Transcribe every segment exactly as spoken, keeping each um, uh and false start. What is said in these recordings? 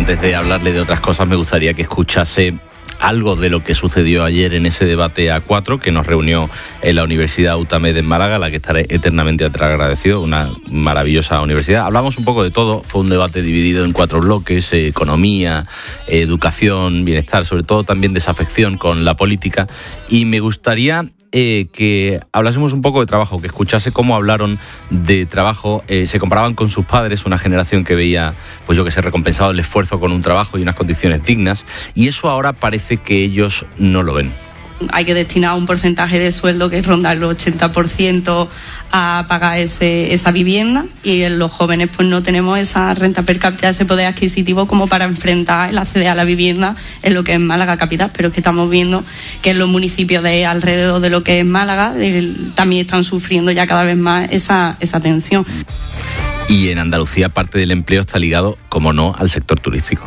antes de hablarle de otras cosas, me gustaría que escuchase algo de lo que sucedió ayer en ese debate A cuatro que nos reunió en la Universidad UTAMED en Málaga, a la que estaré eternamente agradecido, una maravillosa universidad. Hablamos un poco de todo, fue un debate dividido en cuatro bloques: eh, economía, eh, educación, bienestar, sobre todo también desafección con la política, y me gustaría Eh, que hablásemos un poco de trabajo, que escuchase cómo hablaron de trabajo. Eh, se comparaban con sus padres, una generación que veía, pues yo que sé, recompensado el esfuerzo con un trabajo y unas condiciones dignas, y eso ahora parece que ellos no lo ven. Hay que destinar un porcentaje de sueldo que ronda el ochenta por ciento a pagar ese, esa vivienda, y en los jóvenes pues no tenemos esa renta per cápita, ese poder adquisitivo como para enfrentar el acceder a la vivienda en lo que es Málaga capital. Pero es que estamos viendo que en los municipios de alrededor de lo que es Málaga el, también están sufriendo ya cada vez más esa, esa tensión. Y en Andalucía parte del empleo está ligado, como no, al sector turístico.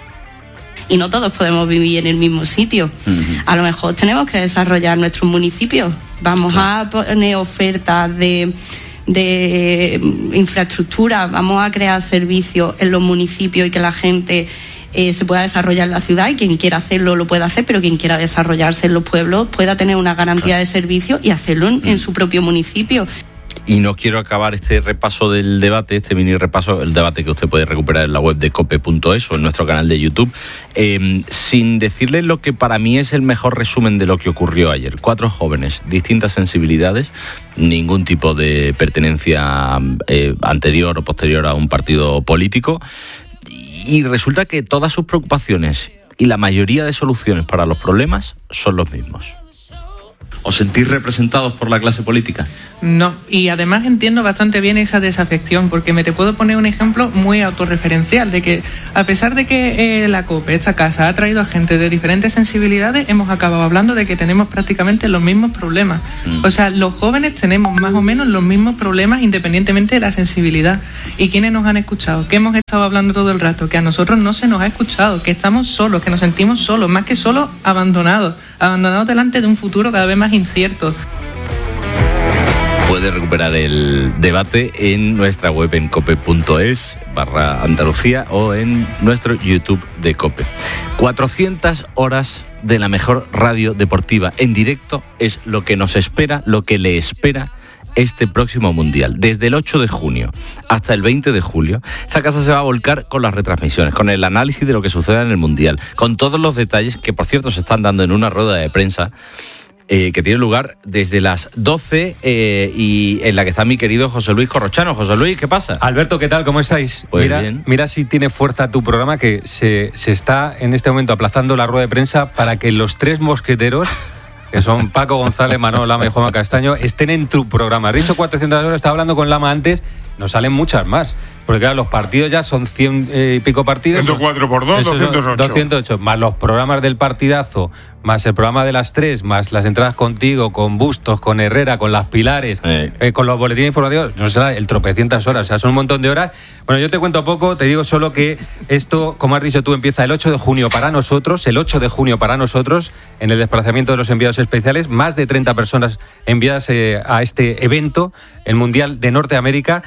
Y no todos podemos vivir en el mismo sitio. Uh-huh. A lo mejor tenemos que desarrollar nuestros municipios. Vamos claro. a poner ofertas de, de infraestructura, vamos a crear servicios en los municipios y que la gente eh, se pueda desarrollar en la ciudad, y quien quiera hacerlo lo pueda hacer, pero quien quiera desarrollarse en los pueblos pueda tener una garantía claro. de servicios y hacerlo en, uh-huh. en su propio municipio. Y no quiero acabar este repaso del debate, este mini repaso, el debate que usted puede recuperar en la web de cope punto es o en nuestro canal de YouTube, eh, sin decirle lo que para mí es el mejor resumen de lo que ocurrió ayer. Cuatro jóvenes, distintas sensibilidades, ningún tipo de pertenencia eh, anterior o posterior a un partido político, y resulta que todas sus preocupaciones y la mayoría de soluciones para los problemas son los mismos. ¿Os sentís representados por la clase política? No, y además entiendo bastante bien esa desafección, porque me te puedo poner un ejemplo muy autorreferencial de que a pesar de que eh, la COPE, esta casa, ha traído a gente de diferentes sensibilidades, hemos acabado hablando de que tenemos prácticamente los mismos problemas. Mm. O sea, los jóvenes tenemos más o menos los mismos problemas independientemente de la sensibilidad. ¿Y quiénes nos han escuchado? ¿Qué hemos estado hablando todo el rato? Que a nosotros no se nos ha escuchado, que estamos solos, que nos sentimos solos, más que solos, abandonados, abandonados delante de un futuro cada vez más incierto. Puede recuperar el debate en nuestra web en cope punto es barra Andalucía o en nuestro YouTube de COPE. cuatrocientas horas de la mejor radio deportiva en directo es lo que nos espera, lo que le espera este próximo Mundial. Desde el ocho de junio hasta el veinte de julio, esta casa se va a volcar con las retransmisiones, con el análisis de lo que suceda en el Mundial, con todos los detalles que, por cierto, se están dando en una rueda de prensa Eh, que tiene lugar desde las doce eh, y en la que está mi querido José Luis Corrochano. José Luis, ¿qué pasa? Alberto, ¿qué tal? ¿Cómo estáis? Pues mira, bien. Mira si tiene fuerza tu programa, que se, se está en este momento aplazando la rueda de prensa para que los tres mosqueteros, que son Paco González, Manolo Lama y Juanma Castaño, estén en tu programa. Has dicho cuatrocientas horas, estaba hablando con Lama antes, nos salen muchas más. Porque claro, los partidos ya son cien eh, y pico partidos. ciento cuatro por dos, doscientos ocho. doscientos ocho, más los programas del partidazo, más el programa de las tres, más las entradas contigo, con Bustos, con Herrera, con las Pilares, eh. Eh, con los boletines informativos, no sé, el tropecientas horas, o sea, son un montón de horas. Bueno, yo te cuento poco, te digo solo que esto, como has dicho tú, empieza el ocho de junio para nosotros, el ocho de junio para nosotros, en el desplazamiento de los enviados especiales, más de treinta personas enviadas eh, a este evento, el Mundial de Norteamérica,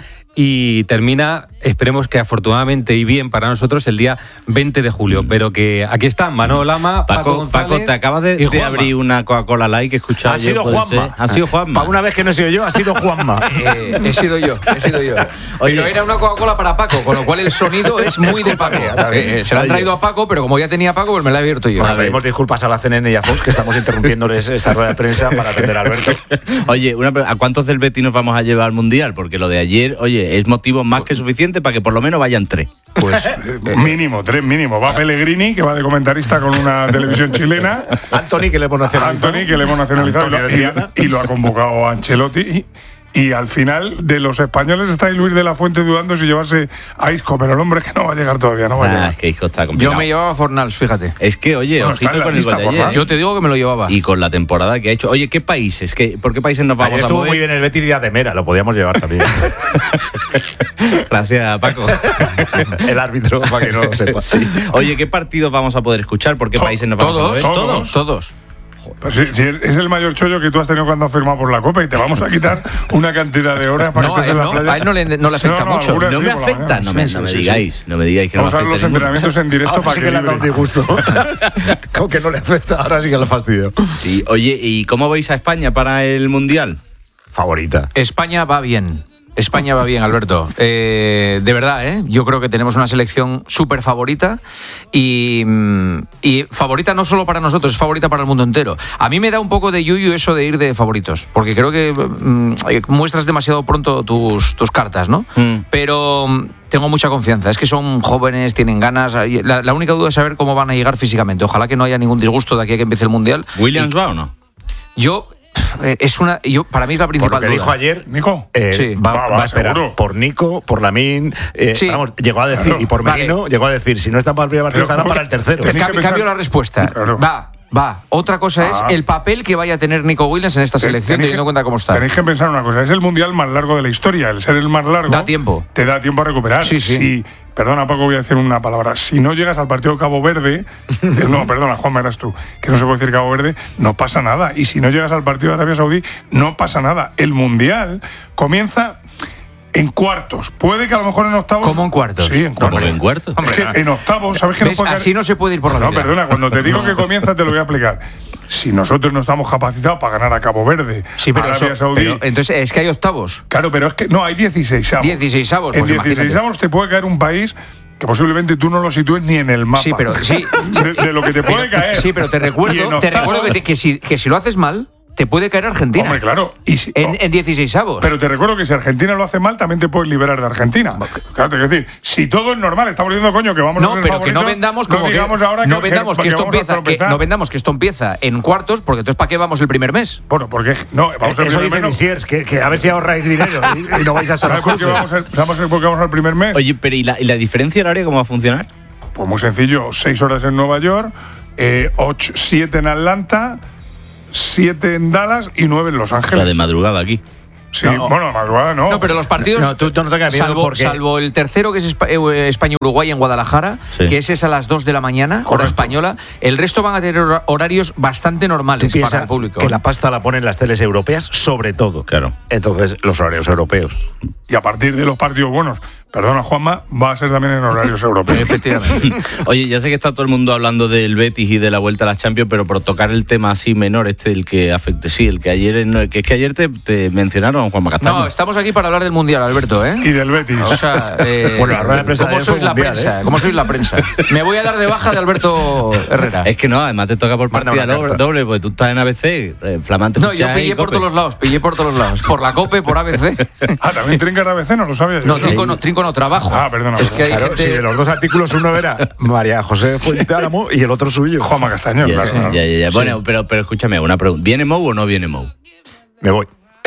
y termina, esperemos que afortunadamente y bien para nosotros, el día veinte de julio. Mm. Pero que aquí están Manolo Lama, Paco, Paco González. Paco, te acabas de, de abrir una Coca-Cola Light que he escuchado. Ha sido Juanma. Ha sido Juanma. Para una vez que no he sido yo, ha sido Juanma. eh, he sido yo, he sido yo. Oye, pero era una Coca-Cola para Paco, con lo cual el sonido es muy es de Paco. Eh, eh, se la han traído a Paco, pero como ya tenía Paco, pues me la he abierto yo. Bueno, pedimos disculpas a la C N N y a Fox, que estamos interrumpiéndoles esta rueda de prensa para atender a Alberto. Oye, una, ¿a cuántos del Betis nos vamos a llevar al Mundial? Porque lo de ayer, oye, es motivo más que suficiente para que por lo menos vayan tres. Pues eh, mínimo, tres mínimo. Va Pellegrini, que va de comentarista con una televisión chilena. Anthony, que le hemos nacionalizado. Anthony, que le hemos nacionalizado. Y lo, y, y lo ha convocado Ancelotti. Y, y al final, de los españoles está ahí Luis de la Fuente dudando si llevarse a Isco, pero el hombre es que no va a llegar todavía, no va ah, a llegar. Es que Isco está complicado. Yo me llevaba a Fornals, fíjate. Es que, oye, bueno, ojito con el gol de ayer. Yo te digo que me lo llevaba. Y con la temporada que ha hecho. Oye, ¿qué países? ¿Qué, ¿Por qué países nos vamos ayer a mover? Estuvo muy bien el Betis Díaz de Mera, lo podíamos llevar también. Gracias, Paco. El árbitro, para que no lo sepa. Sí. Oye, ¿qué partidos vamos a poder escuchar? ¿Por qué To- países nos vamos todos, a mover? Todos, todos. Pues sí, sí, es el mayor chollo que tú has tenido cuando has firmado por la Copa y te vamos a quitar una cantidad de horas para No, que estés a en él la no, playa. a él no le, no le afecta No, no, mucho. algunas No sí, me por la afecta, mañana. no me, Sí, no me sí, sí, digáis, no me digáis que no me Vamos a ver afecta los ninguno. entrenamientos en directo Ahora para sí que que le han dado libre. un disgusto. Como que no le afecta, ahora sí que le fastidio. Sí, oye, ¿y cómo veis a España para el Mundial? Favorita. España va bien. España va bien, Alberto. Eh, de verdad, ¿eh? Yo creo que tenemos una selección súper favorita y, y favorita no solo para nosotros, es favorita para el mundo entero. A mí me da un poco de yuyu eso de ir de favoritos, porque creo que mm, muestras demasiado pronto tus, tus cartas, ¿no? Mm. Pero mm, tengo mucha confianza. Es que son jóvenes, tienen ganas. La, la única duda es saber cómo van a llegar físicamente. Ojalá que no haya ningún disgusto de aquí a que empiece el Mundial. ¿Williams Y va o no? Yo... eh, Es una, yo, para mí es la Por principal lo que duda. dijo ayer, Nico. eh, Sí. va, Va, va va, a esperar seguro. por Nico, por Lamín. Eh, Sí. vamos, llegó a decir, Claro. y por Merino, Vale. llegó a decir: si no está para el primer partido, Pero, estará ¿cómo para que- el tercero. tenéis que Cambio, pensar- cambio la respuesta. Claro. Va, va. Otra cosa es Ah. el papel que vaya a tener Nico Williams en esta selección, Tenéis teniendo en que- cuenta cómo está. Tenéis que pensar una cosa, es el mundial más largo de la historia. El ser el más largo Da tiempo. te da tiempo a recuperar. Sí, sí. Si, perdona, Paco, voy a decir una palabra. Si no llegas al partido de Cabo Verde, eh, no, perdona, Juanma, eras tú, que no se puede decir Cabo Verde, no pasa nada. Y si no llegas al partido de Arabia Saudí, no pasa nada. El mundial comienza en cuartos. Puede que a lo mejor en octavos. ¿Cómo en cuartos? Sí, en ¿Cómo cuartos. que en cuartos? Es que en octavos, ¿sabes que no ¿Ves? puede caer- Así no se puede ir por la No, vida. perdona, cuando te digo que comienza te lo voy a explicar. Si nosotros no estamos capacitados para ganar a Cabo Verde, Sí, pero, Arabia eso- Saudí. pero entonces es que hay octavos. Claro, pero es que no, hay dieciséis avos. dieciseisavos, En pues imagínate. dieciséisavos te puede caer un país que posiblemente tú no lo sitúes ni en el mapa. Sí, pero sí. De, de lo que te puede caer. Sí, pero te Y en recuerdo, te octavos- recuerdo que, te- que si, que si lo haces mal, te puede caer Argentina. Hombre, claro. Y si- En, no. en dieciseisavos. Pero te recuerdo que si Argentina lo hace mal, también te puedes liberar de Argentina. Claro, te quiero decir, si todo es normal, estamos diciendo, coño, que vamos a No, ser pero que no favoritos, vendamos no como que, digamos ahora no que, vendamos que, que esto vamos a empieza que, tropezar. no vendamos que esto empieza en cuartos, porque entonces ¿para qué vamos el primer mes? Bueno, porque no, vamos a Eso ver dice menos. Misiers, que, que a ver si ahorráis dinero y, y no vais a estar ¿Sabes por qué vamos, a- ¿Sabes por qué vamos al primer mes? Oye, pero ¿y la, y la diferencia horaria cómo va a funcionar? Pues muy sencillo, seis horas en Nueva York, eh, ocho, siete en Atlanta, siete en Dallas y nueve en Los La Ángeles. de madrugada aquí. Sí, No. bueno, la madrugada no. No, pero los partidos. No, tú- tú no tengas miedo salvo, porque- salvo el tercero, que es Espa- eh, España-Uruguay en Guadalajara, Sí. que ese es a las dos de la mañana, hora Correcto. española. El resto van a tener hora- horarios bastante Tú normales para piensas el público. que la pasta la ponen las teles europeas, sobre todo. Claro. Entonces, los horarios europeos. Y a partir de los partidos buenos, perdona Juanma, va a ser también en horarios europeos. Efectivamente. Oye, ya sé que está todo el mundo hablando del Betis y de la vuelta a las Champions, pero por tocar el tema así menor, este, el que afecte, sí, el que ayer, no, que es que ayer te, te mencionaron, Juanma Castaño. No, estamos aquí para hablar del Mundial, Alberto, ¿eh? Y del Betis. O sea, eh, Bueno, la rueda de prensa de ¿cómo ayer fue sois la mundial, prensa? ¿eh? ¿Cómo sois la prensa? Me voy a dar de baja de Alberto Herrera. Es que no, además te toca por Manda partida una doble, carta. doble, porque tú estás en A B C, eh, flamante No, yo fichaje y pillé por Cope. todos los lados, pillé por todos los lados. Por la COPE, por A B C. Ah, también trinca A B C, no lo sabía yo. No, trinco no, trinco no trabajo. Ah, perdona, Es que hay Claro, gente... si de los dos artículos uno era María José Fuente Álamo y el otro suyo. Juanma Castaño, Ya, claro. ya, claro. ya, ya. Bueno, pero, pero escúchame, una pregunta. ¿Viene Mou o no viene Mou? Me voy.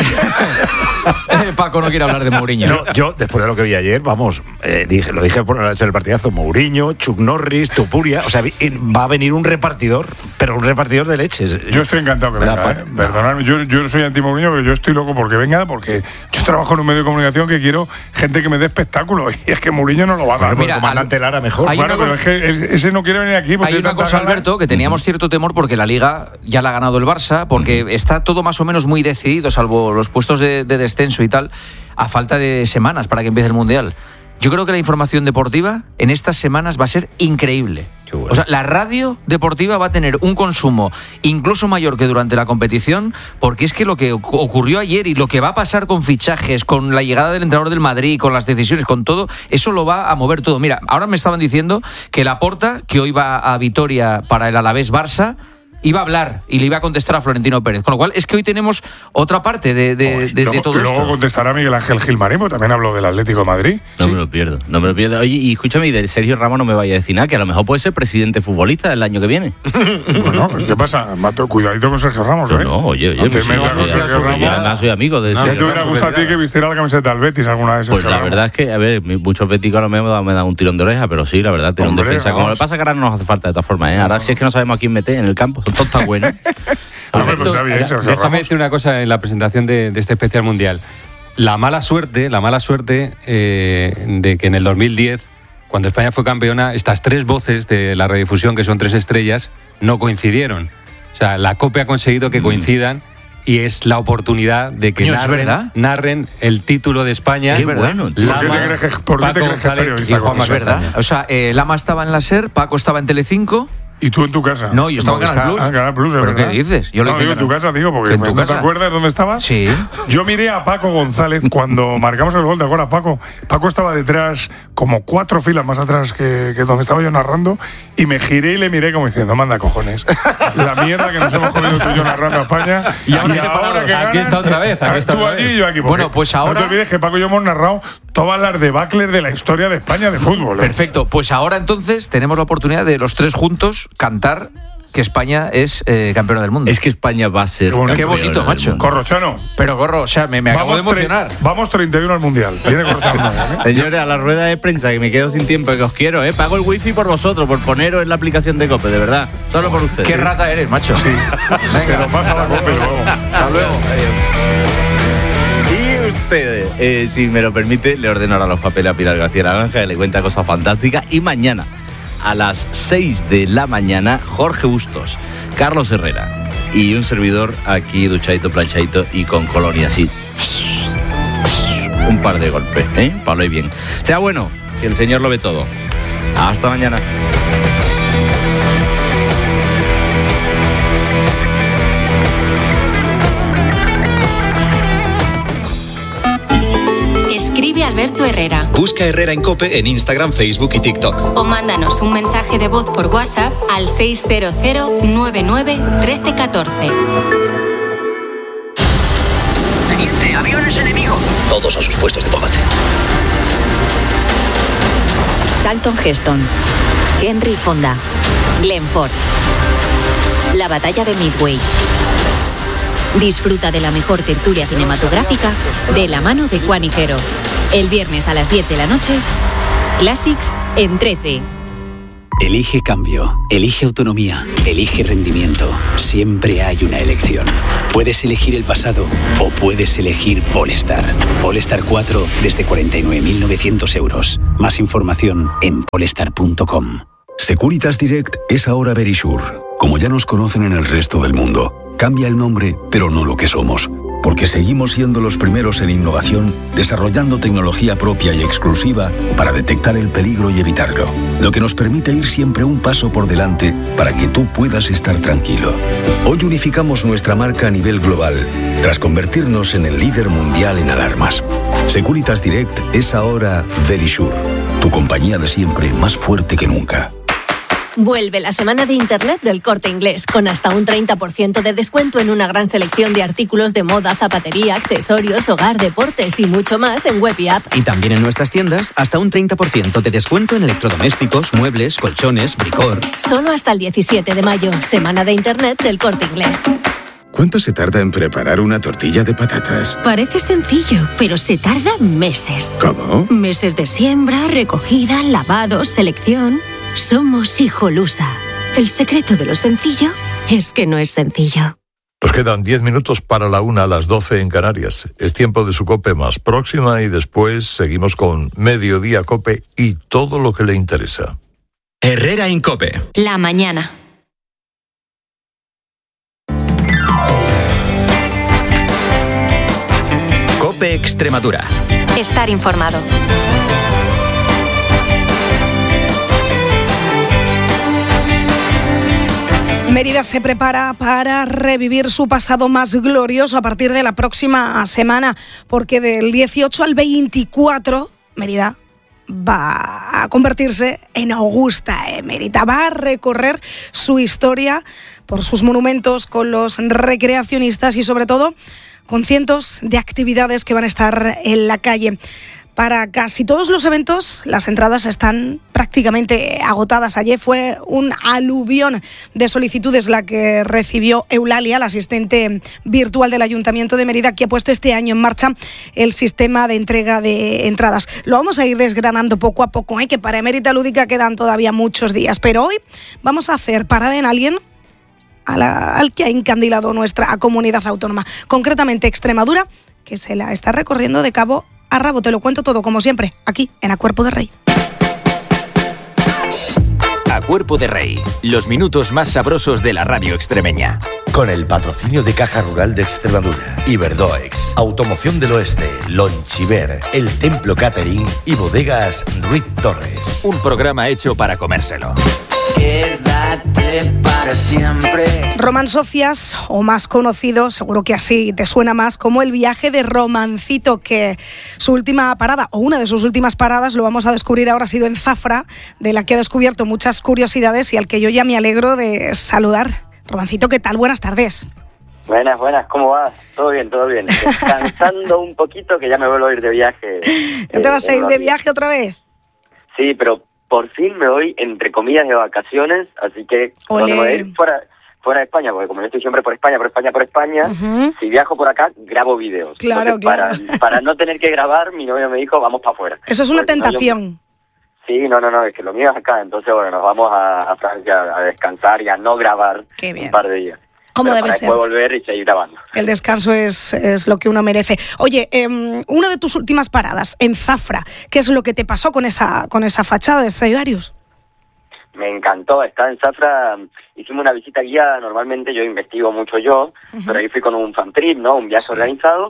Paco no quiere hablar de Mourinho. No, yo, después de lo que vi ayer, vamos, eh, dije, lo dije por el partidazo, Mourinho, Chuck Norris, Tupuria, o sea, vi- va a venir un repartidor, pero un repartidor de leches. Yo estoy encantado que Me da venga. pa- ¿eh? Perdonadme, yo, yo soy anti-Mourinho, pero yo estoy loco porque venga, porque yo trabajo en un medio de comunicación que quiero gente que me dé espectáculo. Y es que Mourinho no lo va a dar. Bueno, pues Mira, el comandante al- Lara mejor. hay Bueno, una pero es que el- ese no quiere venir aquí. porque Hay tiene una tanta cosa, gana. Alberto, que teníamos cierto temor porque la Liga ya la ha ganado el Barça, porque está todo más o menos muy decidido, salvo los puestos de, de descenso y tal, a falta de semanas para que empiece el Mundial. Yo creo que la información deportiva en estas semanas va a ser increíble. Qué bueno. O sea, la radio deportiva va a tener un consumo incluso mayor que durante la competición, porque es que lo que ocu- ocurrió ayer y lo que va a pasar con fichajes, con la llegada del entrenador del Madrid, con las decisiones, con todo, eso lo va a mover todo. Mira, ahora me estaban diciendo que Laporta, que hoy va a Vitoria para el Alavés Barça, iba a hablar y le iba a contestar a Florentino Pérez. Con lo cual, es que hoy tenemos otra parte de, de- Pues, de- de luego, todo luego esto. contestará Miguel Ángel Gilmarín, porque también habló del Atlético de Madrid. No me lo pierdo, no me lo pierdo. Oye, y escúchame, y del Sergio Ramos no me vaya a decir nada, que a lo mejor puede ser presidente futbolista el año que viene. Bueno, ¿qué pasa? Mato, cuidadito con Sergio Ramos, ¿eh? No, no, oye, oye, Antes pues me sí, da con ya- Sergio ya- Ramos. ya además soy amigo de ¿Qué Sergio te hubiera Ramos. gustado a ti que vistiera la camiseta del Betis alguna vez? Pues Sergio la Ramos? verdad es que, a ver, mi- muchos béticos ahora me han dado, me han dado un tirón de oreja, pero sí, la verdad, tiene un Hombre, defensa. Como vamos. le pasa que ahora no nos hace falta de todas formas, ¿eh? Ahora si es que no sabemos a quién meter en el campo, son todos tan buenos. Hombre, pues está bien, Sergio Déjame Ramos. decir una cosa en la presentación de, de este especial mundial. La mala suerte, la mala suerte eh, de que en el dos mil diez, cuando España fue campeona, estas tres voces de la radiodifusión, que son tres estrellas, no coincidieron. O sea, la COPE ha conseguido que coincidan y es la oportunidad de que Coño, ¿es narren, verdad? narren el título de España. Qué bueno, tío. ¿Por qué te crees que- por qué te Paco crees que es González periodista, y Juan González? Es verdad. O sea, eh, Lama estaba en la SER, Paco estaba en Telecinco. ¿Y tú en tu casa? No, yo estaba en Canal Plus. Ah, en Canal Plus, es ¿Pero verdad. qué dices? Yo lo no, hice en digo en tu Canal- casa, digo, porque ¿Que en tu ¿no te casa? acuerdas dónde estabas? Sí. Yo miré a Paco González cuando marcamos el gol, ¿te acuerdas, Paco? Paco estaba detrás, como cuatro filas más atrás que, que donde estaba yo narrando, y me giré y le miré como diciendo, manda cojones. La mierda que nos hemos comido tú y yo narrando a España. Y ahora separados. que Aquí está otra vez, aquí está tú otra allí vez. y yo aquí. porque Bueno, pues ahora- No te olvides que Paco y yo hemos narrado todas las debacles de la historia de España de fútbol. ¿eh? Perfecto. Pues ahora entonces tenemos la oportunidad de los tres juntos cantar que España es eh, campeona del mundo. Es que España va a ser. Qué bonito. Qué bonito, campeona del macho. mundo. Corrochano. Pero Gorro, o sea, me, me acabo de tre- emocionar. Vamos treinta y uno al Mundial. Viene Corrochano. ¿eh? Señores, a la rueda de prensa, que me quedo sin tiempo, que os quiero, ¿eh? Pago el wifi por vosotros, por poneros en la aplicación de COPE, de verdad. Solo por ustedes. Qué rata eres, macho. Se lo pasa la copa luego. Hasta luego. Y ustedes, eh, si me lo permite, le ordeno ahora los papeles a Pilar García Naranja, que le cuenta cosas fantásticas. Y mañana, a las seis de la mañana, Jorge Bustos, Carlos Herrera y un servidor aquí duchadito, planchadito y con colonia así. Un par de golpes, ¿eh? Pablo y bien. Sea bueno, que el Señor lo ve todo. Hasta mañana. Escribe Alberto Herrera Busca Herrera en COPE en Instagram, Facebook y TikTok. o mándanos un mensaje de voz por WhatsApp al seis cero cero nueve nueve uno tres uno cuatro. Teniente, aviones enemigos. Todos a sus puestos de combate. Charlton Heston, Henry Fonda, Glenn Ford. La batalla de Midway. Disfruta de la mejor tertulia cinematográfica de la mano de Juan Higuero. El viernes a las diez de la noche, Classics en trece. Elige cambio, elige autonomía, elige rendimiento. Siempre hay una elección. Puedes elegir el pasado o puedes elegir Polestar. Polestar cuatro desde cuarenta y nueve mil novecientos euros. Más información en polestar punto com. Securitas Direct es ahora Verisure, como ya nos conocen en el resto del mundo. Cambia el nombre, pero no lo que somos, porque seguimos siendo los primeros en innovación, desarrollando tecnología propia y exclusiva para detectar el peligro y evitarlo, lo que nos permite ir siempre un paso por delante para que tú puedas estar tranquilo. Hoy unificamos nuestra marca a nivel global, tras convertirnos en el líder mundial en alarmas. Securitas Direct es ahora Verisure, tu compañía de siempre más fuerte que nunca. Vuelve la semana de Internet del Corte Inglés, con hasta un treinta por ciento de descuento en una gran selección de artículos de moda, zapatería, accesorios, hogar, deportes y mucho más en web y app. Y también en nuestras tiendas, hasta un treinta por ciento de descuento en electrodomésticos, muebles, colchones, bricor. Solo hasta el diecisiete de mayo, semana de Internet del Corte Inglés. ¿Cuánto se tarda en preparar una tortilla de patatas? Parece sencillo, pero se tarda meses. ¿Cómo? Meses de siembra, recogida, lavado, selección. Somos Hijolusa. El secreto de lo sencillo es que no es sencillo. Nos quedan diez minutos para la una a las doce en Canarias. Es tiempo de su COPE más próxima y después seguimos con Mediodía COPE y todo lo que le interesa. Herrera en COPE. La mañana. COPE Extremadura. Estar informado. Mérida se prepara para revivir su pasado más glorioso a partir de la próxima semana, porque del dieciocho al veinticuatro, Mérida va a convertirse en Augusta Emérita. Va a recorrer su historia por sus monumentos con los recreacionistas y sobre todo con cientos de actividades que van a estar en la calle. Para casi todos los eventos, las entradas están prácticamente agotadas. Ayer fue un aluvión de solicitudes la que recibió Eulalia, la asistente virtual del Ayuntamiento de Mérida, que ha puesto este año en marcha el sistema de entrega de entradas. Lo vamos a ir desgranando poco a poco, ¿eh? Que para Emérita Lúdica quedan todavía muchos días. Pero hoy vamos a hacer parada en alguien a la, al que ha encandilado nuestra comunidad autónoma, concretamente Extremadura, que se la está recorriendo de cabo a rabo. Te lo cuento todo, como siempre, aquí en A Cuerpo de Rey. A Cuerpo de Rey. Los minutos más sabrosos de la radio extremeña. Con el patrocinio de Caja Rural de Extremadura, Iberdoex, Automoción del Oeste, Lonchiver, El Templo Catering y Bodegas Ruiz Torres. Un programa hecho para comérselo. Quédate para siempre. Román Socias, o más conocido, seguro que así te suena más, como el viaje de Romancito, que su última parada, o una de sus últimas paradas, lo vamos a descubrir ahora, ha sido en Zafra, de la que ha descubierto muchas curiosidades y al que yo ya me alegro de saludar. Romancito, ¿qué tal? Buenas tardes. Buenas, buenas, ¿cómo vas? Todo bien, todo bien. Descansando un poquito, que ya me vuelvo a ir de viaje. ¿Ya te vas a ir de viaje otra vez? Sí, pero por fin me voy, entre comillas, de vacaciones, así que cuando me voy a ir fuera, fuera de España, porque como yo estoy siempre por España, por España, por España, uh-huh. si viajo por acá, grabo videos. Claro, Entonces, claro. Para, para no tener que grabar, mi novio me dijo, vamos para afuera. Eso es una porque tentación. No, yo... Sí, no, no, no, es que lo mío es acá, entonces bueno, nos vamos a, a Francia a descansar y a no grabar un par de días. ¿Cómo Pero debe para ser? después volver y seguir grabando. El descanso es, es lo que uno merece. Oye, eh, una de tus últimas paradas en Zafra, ¿qué es lo que te pasó con esa con esa fachada de Stradivarius? Me encantó, estar en Zafra, hicimos una visita guiada, normalmente yo investigo mucho yo, uh-huh. pero ahí fui con un fan trip, ¿no? Un viaje sí. organizado,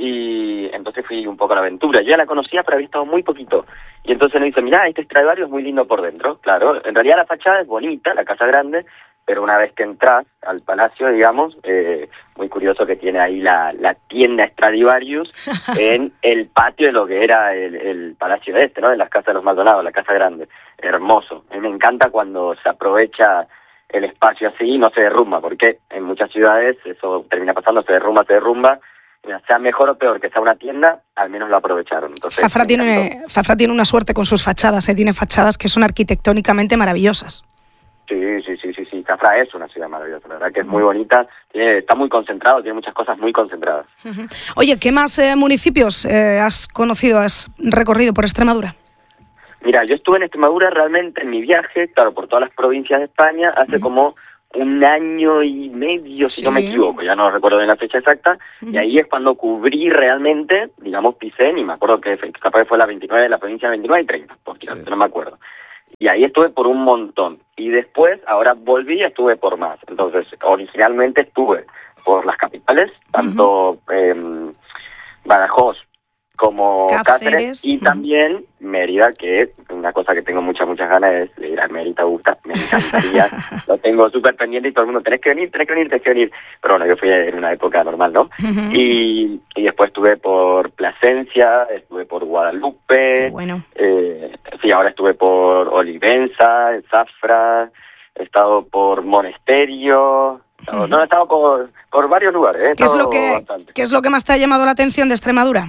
y entonces fui un poco a la aventura. Yo ya la conocía, pero había estado muy poquito. Y entonces me dice, mirá, este Stradivarius es muy lindo por dentro. Claro, en realidad la fachada es bonita, la casa grande, pero una vez que entras al palacio, digamos, eh, muy curioso que tiene ahí la, la tienda Stradivarius en el patio de lo que era el, el palacio este, ¿no? En las casas de los Maldonados, la casa grande. Hermoso. A mí me encanta cuando se aprovecha el espacio así y no se derrumba, porque en muchas ciudades eso termina pasando, se derrumba, se derrumba. Sea mejor o peor que sea una tienda, al menos lo aprovecharon. Entonces, Zafra tiene, Zafra tiene una suerte con sus fachadas, ¿eh? Tiene fachadas que son arquitectónicamente maravillosas. Sí, sí, sí, sí, sí. Zafra es una ciudad maravillosa, la verdad que es muy bonita, tiene, está muy concentrado, tiene muchas cosas muy concentradas. Uh-huh. Oye, ¿qué más eh, municipios eh, has conocido, has recorrido por Extremadura? Mira, yo estuve en Extremadura realmente en mi viaje, claro, por todas las provincias de España, hace uh-huh. como un año y medio, si sí. no me equivoco, ya no recuerdo bien la fecha exacta, uh-huh. y ahí es cuando cubrí realmente, digamos, pisé, y me acuerdo que capaz que fue la veintinueve, la provincia veintinueve y treinta, porque sí. no me acuerdo. Y ahí estuve por un montón. Y después, ahora volví y estuve por más. Entonces, originalmente estuve por las capitales, tanto uh-huh. eh, Badajoz como Cáceres, Cáceres y uh-huh. también Mérida, que es una cosa que tengo muchas, muchas ganas es de ir a Mérida, Augusta, me encantaría, lo tengo súper pendiente y todo el mundo, tenés que venir, tenés que venir, tenés que venir, pero bueno, yo fui en una época normal, ¿no? Uh-huh. Y, y después estuve por Plasencia, estuve por Guadalupe, bueno. eh, sí, ahora estuve por Olivenza, Zafra, he estado por Monesterio, uh-huh. no, he estado por, por varios lugares. He ¿Qué es, lo que, ¿Qué es lo que más te ha llamado la atención de Extremadura?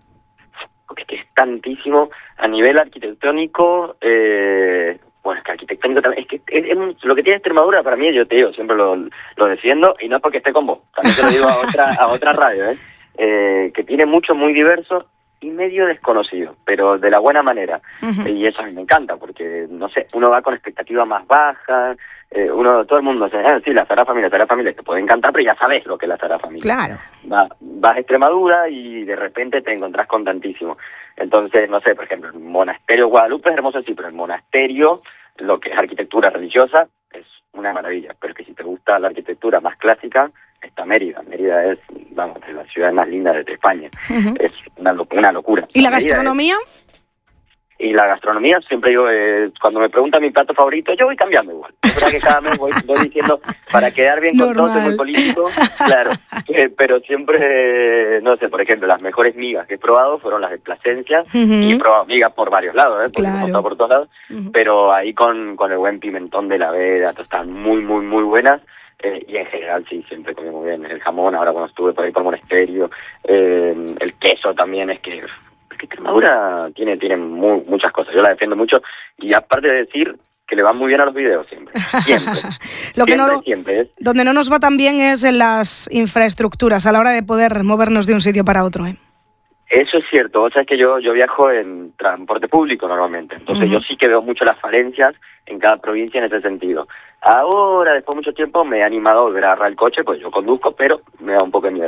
Que es tantísimo a nivel arquitectónico, eh, bueno, es que arquitectónico también, es que es, es, lo que tiene Extremadura para mí, yo te digo, siempre lo, lo defiendo, y no es porque esté con vos, también te lo digo a otra, a otra radio, ¿eh? Eh, que tiene mucho muy diverso y medio desconocido, pero de la buena manera, uh-huh. y eso a mí me encanta, porque, no sé, uno va con expectativas más bajas, eh, uno, todo el mundo dice, ah, sí, la Sagrada Familia, la Sagrada Familia, te puede encantar, pero ya sabes lo que es la Sagrada Familia. Claro. Va, vas a Extremadura y de repente te encontrás con tantísimo. Entonces, no sé, por ejemplo, el monasterio Guadalupe es hermoso, sí, pero el monasterio, lo que es arquitectura religiosa, es una maravilla. Pero es que si te gusta la arquitectura más clásica, está Mérida. Mérida es, vamos, es la ciudad más linda de España. Uh-huh. Es una, una locura. ¿Y la gastronomía? Es, y la gastronomía, siempre digo, eh, cuando me preguntan mi plato favorito, yo voy cambiando igual. Es verdad que cada mes voy, voy diciendo, para quedar bien con todos, soy muy político, claro. Eh, pero siempre, eh, no sé, por ejemplo, las mejores migas que he probado fueron las de Plasencia, uh-huh. y he probado migas por varios lados, ¿eh? Porque claro. he por todos lados, uh-huh. pero ahí con, con el buen pimentón de la Veda, están muy, muy, muy buenas. Eh, y en general sí, siempre comí muy bien. El jamón, ahora cuando estuve por ahí por Monesterio, eh, el queso también, es que... que Extremadura tiene tiene muy, muchas cosas, yo la defiendo mucho, y aparte de decir que le van muy bien a los videos siempre, siempre, Lo que siempre, no, siempre. ¿eh? Donde no nos va tan bien es en las infraestructuras, a la hora de poder movernos de un sitio para otro, ¿eh? Eso es cierto, o sea, es que yo, yo viajo en transporte público normalmente, entonces uh-huh. yo sí que veo mucho las falencias en cada provincia en ese sentido. Ahora, después de mucho tiempo, me he animado a volver a agarrar el coche, pues yo conduzco, pero me da un poco de miedo.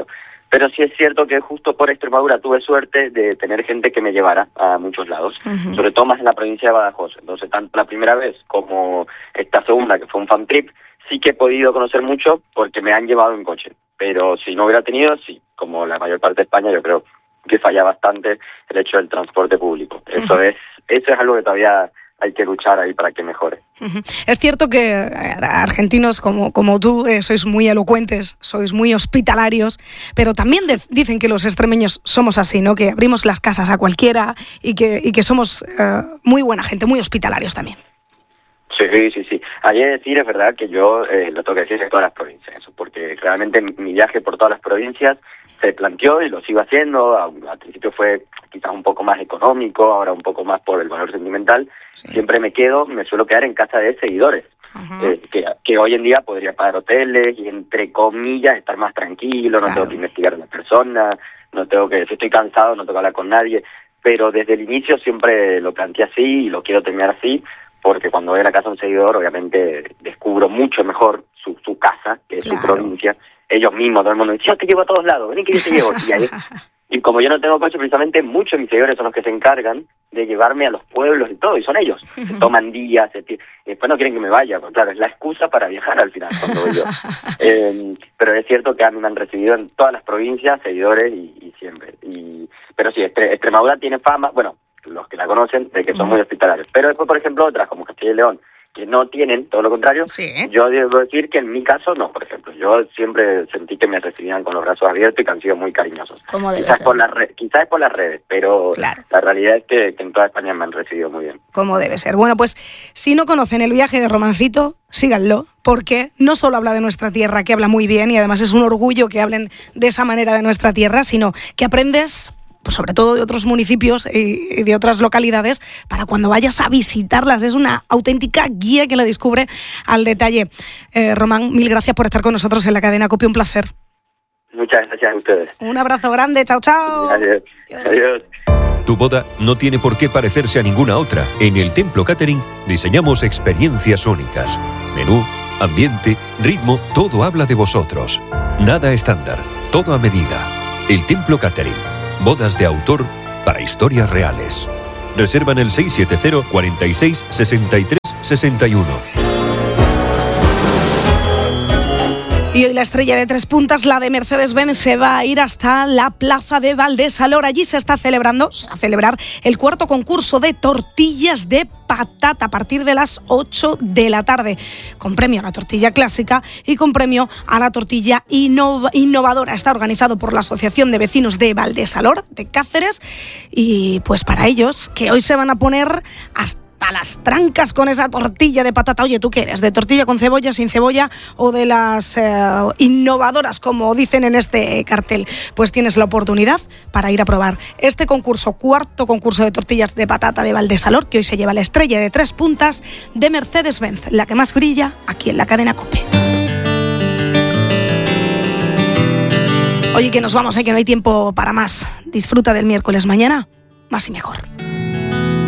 Pero sí es cierto que justo por Extremadura tuve suerte de tener gente que me llevara a muchos lados, uh-huh. sobre todo más en la provincia de Badajoz. Entonces, tanto la primera vez como esta segunda, que fue un fan trip, sí que he podido conocer mucho porque me han llevado en coche. Pero si no hubiera tenido, sí, como la mayor parte de España, yo creo que falla bastante el hecho del transporte público. Eso uh-huh. es eso es algo que todavía hay que luchar ahí para que mejore. Uh-huh. Es cierto que argentinos como, como tú eh, sois muy elocuentes, sois muy hospitalarios, pero también de, dicen que los extremeños somos así, ¿no? Que abrimos las casas a cualquiera y que, y que somos eh, muy buena gente, muy hospitalarios también. Sí, sí, sí. Hay que decir, es verdad, que yo eh, lo tengo que decir en todas las provincias, eso, porque realmente mi viaje por todas las provincias se planteó y lo sigo haciendo. Al principio fue quizás un poco más económico, ahora un poco más por el valor sentimental. Sí. Siempre me quedo, me suelo quedar en casa de seguidores, uh-huh. eh, que, que hoy en día podría pagar hoteles y, entre comillas, estar más tranquilo, no claro. tengo que investigar a la persona, no tengo que, si estoy cansado, no tengo que hablar con nadie. Pero desde el inicio siempre lo planteé así y lo quiero terminar así, porque cuando voy a la casa de un seguidor, obviamente descubro mucho mejor su, su casa, que es claro. su provincia. Ellos mismos, todo el mundo dice, yo te llevo a todos lados, vení que yo te llevo. Y, ahí, y como yo no tengo coche, precisamente muchos de mis seguidores son los que se encargan de llevarme a los pueblos y todo, y son ellos. Se toman días, se t- y después no quieren que me vaya, porque claro, es la excusa para viajar al final, cuando voy yo. eh, pero es cierto que a mí me han recibido en todas las provincias, seguidores, y, y siempre. Y, pero sí, Extremadura tiene fama, bueno, los que la conocen, de que son uh-huh. muy hospitalarios. Pero después, por ejemplo, otras como Castilla y León, que no tienen, todo lo contrario, sí. yo debo decir que en mi caso no, por ejemplo. Yo siempre sentí que me recibían con los brazos abiertos y que han sido muy cariñosos. ¿Cómo debe quizás ser? Por las re- quizás es por las redes, pero claro. la realidad es que, que en toda España me han recibido muy bien. Como debe ser. Bueno, pues si no conocen el viaje de Romancito, síganlo, porque no solo habla de nuestra tierra, que habla muy bien, y además es un orgullo que hablen de esa manera de nuestra tierra, sino que aprendes, pues sobre todo de otros municipios y de otras localidades, para cuando vayas a visitarlas. Es una auténtica guía que la descubre al detalle. Eh, Román, mil gracias por estar con nosotros en la cadena COPE, un placer. Muchas gracias a ustedes. Un abrazo grande, chao, chao. Adiós. Adiós. Tu boda no tiene por qué parecerse a ninguna otra. En el Templo Catering diseñamos experiencias únicas. Menú, ambiente, ritmo, todo habla de vosotros. Nada estándar, todo a medida. El Templo Catering. Bodas de autor para historias reales. Reserva en el seis siete cero, cuarenta y seis, sesenta y tres, sesenta y uno. Y hoy la estrella de tres puntas, la de Mercedes-Benz, se va a ir hasta la plaza de Valdesalor. Allí se está celebrando, se va a celebrar el cuarto concurso de tortillas de patata a partir de las ocho de la tarde, con premio a la tortilla clásica y con premio a la tortilla innov- innovadora. Está organizado por la Asociación de Vecinos de Valdesalor, de Cáceres, y pues para ellos, que hoy se van a poner hasta a las trancas con esa tortilla de patata. Oye, ¿tú qué eres? ¿De tortilla con cebolla, sin cebolla o de las eh, innovadoras, como dicen en este cartel? Pues tienes la oportunidad para ir a probar este concurso, cuarto concurso de tortillas de patata de Valdesalor, que hoy se lleva la estrella de tres puntas de Mercedes-Benz, la que más brilla aquí en la cadena COPE. Oye, que nos vamos, ¿eh? Que no hay tiempo para más. Disfruta del miércoles, mañana más y mejor.